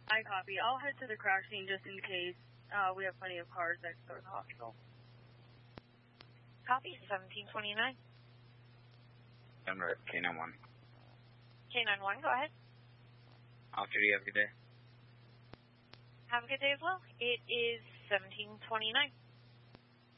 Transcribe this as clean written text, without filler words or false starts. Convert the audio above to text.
I copy. I'll head to the crash scene just in case. We have plenty of cars that go to the hospital. Copy, 1729. Number K91. K91, go ahead. Officer, you have a good day. Have a good day as well. It is 1729.